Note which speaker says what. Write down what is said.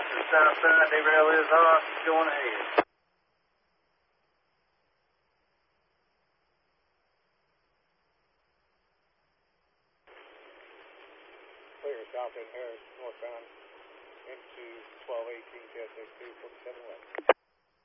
Speaker 1: the south side, derail is off, going ahead.
Speaker 2: Clear south in Harris, northbound into 1218, KSH 247 west.